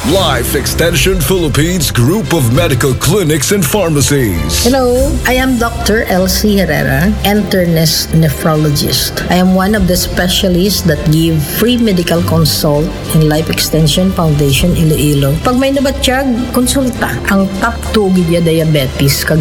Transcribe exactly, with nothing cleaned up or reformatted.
Life Extension Philippines Group of Medical Clinics and Pharmacies. Hello, I am Doctor Elsie Herrera, internist nephrologist. I am one of the specialists that give free medical consult in Life Extension Foundation Iloilo. Pag may nabatsyag, konsulta. Ang top two gidya diabetes kag